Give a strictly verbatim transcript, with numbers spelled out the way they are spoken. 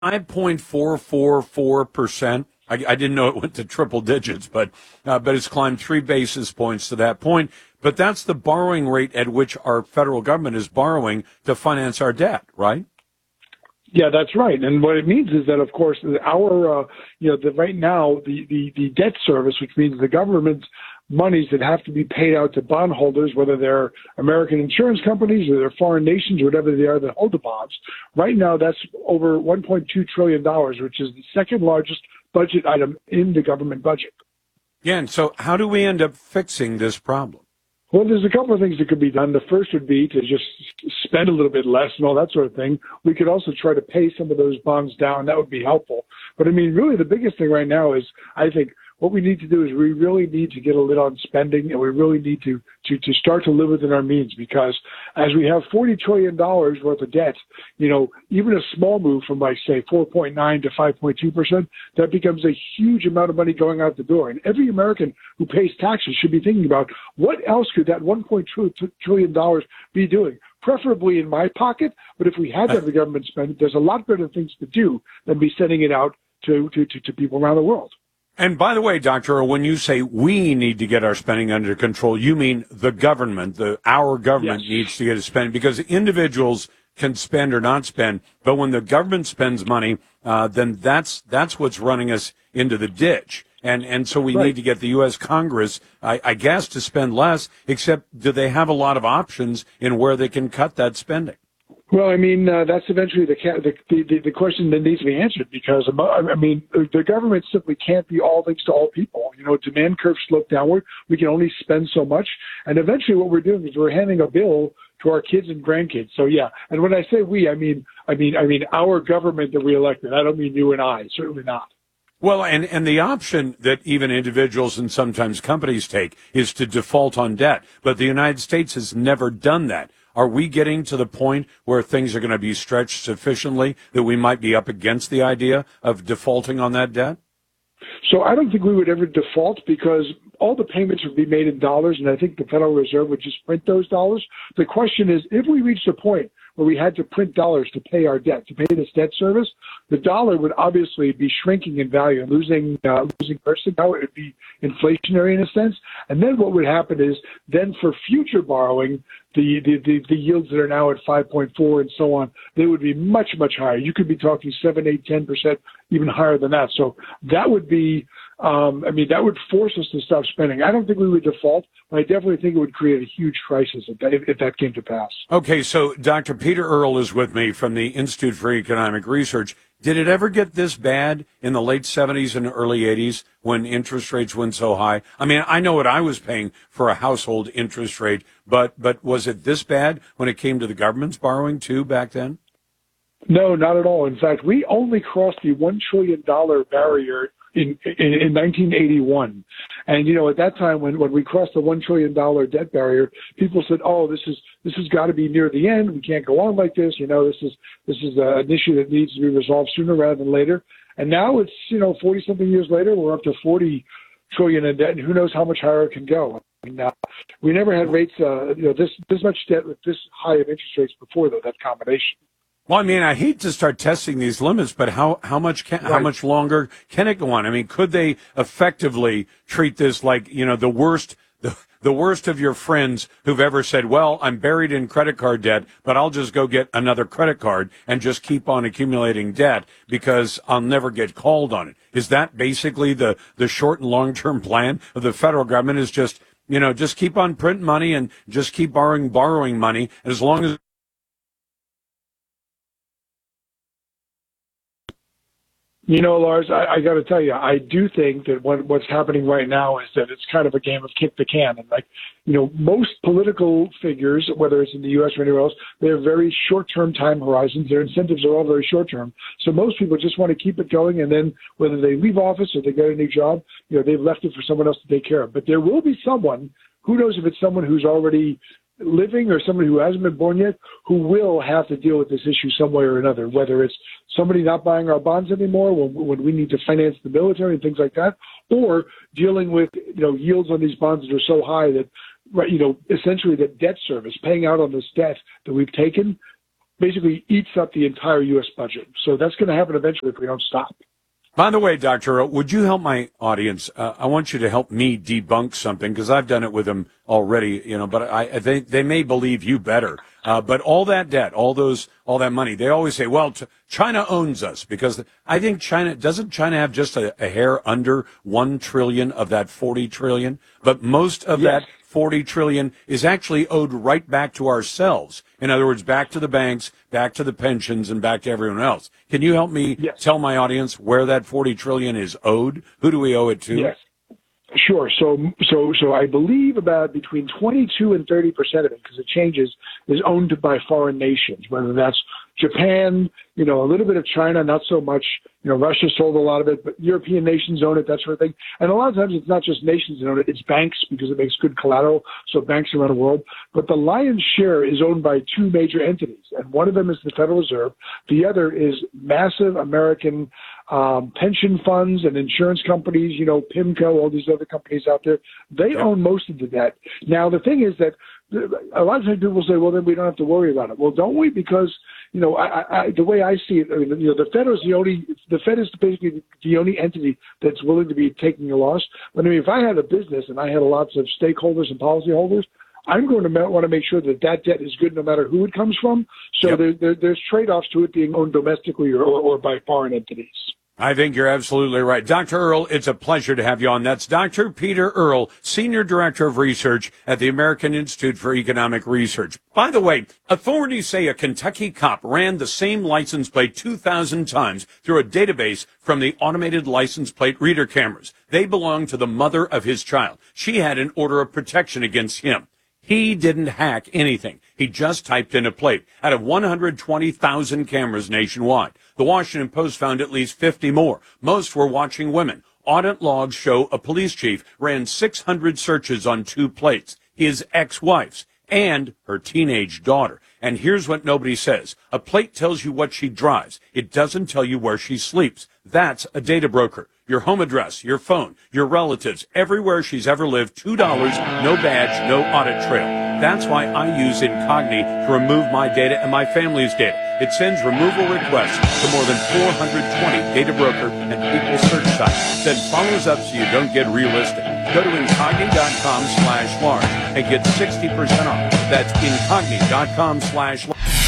five point four four four percent. I, I didn't know it went to triple digits, but uh, but it's climbed three basis points to that point. But that's the borrowing rate at which our federal government is borrowing to finance our debt, right? Yeah, that's right. And what it means is that, of course, our, uh, you know, the, right now, the, the, the debt service, which means the government's monies that have to be paid out to bondholders, whether they're American insurance companies or they're foreign nations, or whatever they are that hold the bonds. Right now, that's over one point two trillion dollars, which is the second largest budget item in the government budget. Yeah, and so how do we end up fixing this problem? Well, there's a couple of things that could be done. The first would be to just spend a little bit less and all that sort of thing. We could also try to pay some of those bonds down. That would be helpful. But, I mean, really the biggest thing right now is, I think, what we need to do is we really need to get a lid on spending, and we really need to, to, to start to live within our means, because as we have forty trillion dollars worth of debt, you know, even a small move from, like, say, four point nine to five point two percent, that becomes a huge amount of money going out the door. And every American who pays taxes should be thinking about what else could that one point two trillion dollars be doing? Preferably in my pocket, but if we had to have the government spend it, there's a lot better things to do than be sending it out to, to, to, to people around the world. And by the way, Doctor Earl, when you say we need to get our spending under control, you mean the government, the our government Yes. needs to get its spending, because individuals can spend or not spend, but when the government spends money, uh, then that's that's what's running us into the ditch. And and so we Right. need to get the U S Congress, I, I guess, to spend less, except do they have a lot of options in where they can cut that spending? Well, I mean, uh, that's eventually the, the the the question that needs to be answered, because, I mean, the government simply can't be all things to all people. You know, demand curves slope downward. We can only spend so much. And eventually what we're doing is we're handing a bill to our kids and grandkids. So, yeah. And when I say we, I mean, I mean, I mean, our government that we elected. I don't mean you and I. Certainly not. Well, and, and the option that even individuals and sometimes companies take is to default on debt. But the United States has never done that. Are we getting to the point where things are going to be stretched sufficiently that we might be up against the idea of defaulting on that debt? So I don't think we would ever default, because all the payments would be made in dollars, and I think the Federal Reserve would just print those dollars. The question is, if we reached a point where we had to print dollars to pay our debt, to pay this debt service, the dollar would obviously be shrinking in value and losing uh, losing purchasing power. It would be inflationary in a sense. And then what would happen is, then for future borrowing, the, the, the, the yields that are now at five point four and so on, they would be much, much higher. You could be talking seven, eight, ten percent, even higher than that. So that would be, um, I mean, that would force us to stop spending. I don't think we would default, but I definitely think it would create a huge crisis if that, if, if that came to pass. Okay, so Doctor Peter Earl is with me from the Institute for Economic Research. Did it ever get this bad in the late seventies and early eighties when interest rates went so high? I mean, I know what I was paying for a household interest rate, but but was it this bad when it came to the government's borrowing too back then? No, not at all. In fact, we only crossed the one trillion dollars barrier in, in, in nineteen eighty-one. And, you know, at that time, when, when we crossed the one trillion dollars debt barrier, people said, oh, this is this has got to be near the end. We can't go on like this. You know, this is this is uh, an issue that needs to be resolved sooner rather than later. And now it's, you know, forty-something years later, we're up to forty trillion dollars in debt, and who knows how much higher it can go. I mean, uh, we never had rates, uh, you know, this, this much debt with this high of interest rates before, though, that combination. Well, I mean, I hate to start testing these limits, but how, how much can, Right. how much longer can it go on? I mean, could they effectively treat this like, you know, the worst, the, the worst of your friends who've ever said, well, I'm buried in credit card debt, but I'll just go get another credit card and just keep on accumulating debt because I'll never get called on it. Is that basically the, the short and long-term plan of the federal government, is just, you know, just keep on printing money and just keep borrowing, borrowing money as long as You know, Lars, I, I got to tell you, I do think that what, what's happening right now is that it's kind of a game of kick the can. And like, you know, most political figures, whether it's in the U S or anywhere else, they have very short-term time horizons. Their incentives are all very short-term. So most people just want to keep it going. And then whether they leave office or they get a new job, you know, they've left it for someone else to take care of. But there will be someone, who knows if it's someone who's already living or somebody who hasn't been born yet, who will have to deal with this issue some way or another, whether it's somebody not buying our bonds anymore when, when we need to finance the military and things like that, or dealing with, you know, yields on these bonds that are so high that, you know, essentially the debt service, paying out on this debt that we've taken, basically eats up the entire U S budget. So that's going to happen eventually if we don't stop. By the way, Doctor Earl, would you help my audience? Uh, I want you to help me debunk something because I've done it with them already, you know, but I, they, they may believe you better. Uh, but all that debt, all those, all that money, they always say, well, t- China owns us because I think China, doesn't China have just a, a hair under one trillion of that forty trillion? But most of Yes. that forty trillion is actually owed right back to ourselves. In other words, back to the banks, back to the pensions, and back to everyone else. Can you help me Yes. tell my audience where that forty trillion is owed? Who do we owe it to? Yes. Sure. So, so, so I believe about between twenty-two and thirty percent of it, because it changes, is owned by foreign nations, whether that's Japan, you know, a little bit of China, not so much. You know, Russia sold a lot of it, but European nations own it, that sort of thing. And a lot of times it's not just nations that own it, it's banks because it makes good collateral, so banks around the world. But the lion's share is owned by two major entities, and one of them is the Federal Reserve. The other is massive American um, pension funds and insurance companies, you know, PIMCO, all these other companies out there. They Yep. own most of the debt. Now, the thing is that a lot of times people say, well, then we don't have to worry about it. Well, don't we? Because, you know, I, I, the way I see it, I mean, you know, the Fed is the only, the Fed is basically the only entity that's willing to be taking a loss. But I mean, if I had a business and I had lots of stakeholders and policyholders, I'm going to want to make sure that that debt is good no matter who it comes from. So Yep. there, there, there's trade-offs to it being owned domestically or, or, or by foreign entities. I think you're absolutely right. Doctor Earl, it's a pleasure to have you on. That's Doctor Peter Earl, Senior Director of Research at the American Institute for Economic Research. By the way, authorities say a Kentucky cop ran the same license plate two thousand times through a database from the automated license plate reader cameras. They belong to the mother of his child. She had an order of protection against him. He didn't hack anything. He just typed in a plate out of one hundred twenty thousand cameras nationwide. The Washington Post found at least fifty more. Most were watching women. Audit logs show a police chief ran six hundred searches on two plates, his ex-wife's and her teenage daughter. And here's what nobody says. A plate tells you what she drives. It doesn't tell you where she sleeps. That's a data broker. Your home address, your phone, your relatives, everywhere she's ever lived, two dollars, no badge, no audit trail. That's why I use Incogni to remove my data and my family's data. It sends removal requests to more than four hundred twenty data broker and people search sites, then follows up so you don't get relisted. Go to Incogni.com slash large and get sixty percent off. That's Incogni.com slash large.